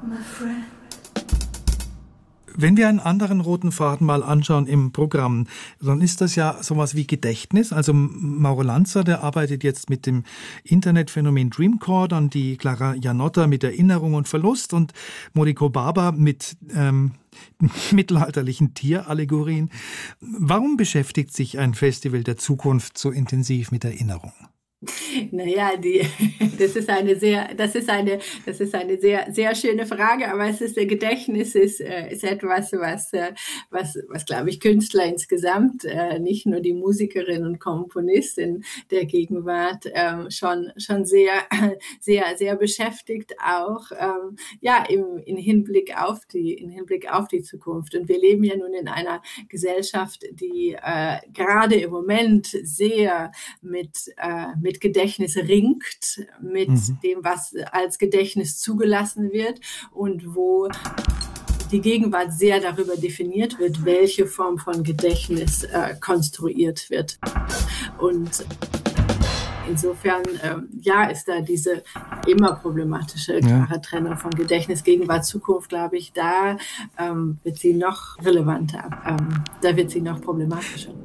my friend. Wenn wir einen anderen roten Faden mal anschauen im Programm, dann ist das ja sowas wie Gedächtnis. Also Mauro Lanza, der arbeitet jetzt mit dem Internetphänomen Dreamcore, dann die Clara Janotta mit Erinnerung und Verlust und Modico Baba mit mittelalterlichen Tierallegorien. Warum beschäftigt sich ein Festival der Zukunft so intensiv mit Erinnerung? Naja, das ist eine sehr, sehr schöne Frage, aber Gedächtnis ist etwas, was glaube ich, Künstler insgesamt, nicht nur die Musikerin und Komponistin der Gegenwart, schon sehr, sehr, sehr beschäftigt, auch, im Hinblick auf die Zukunft. Und wir leben ja nun in einer Gesellschaft, die gerade im Moment sehr mit Gedächtnis ringt, mit dem, was als Gedächtnis zugelassen wird und wo die Gegenwart sehr darüber definiert wird, welche Form von Gedächtnis konstruiert wird. Und insofern, ist da diese immer problematische, klare Trennung von Gedächtnis, Gegenwart, Zukunft, glaube ich, da wird sie noch relevanter, da wird sie noch problematischer.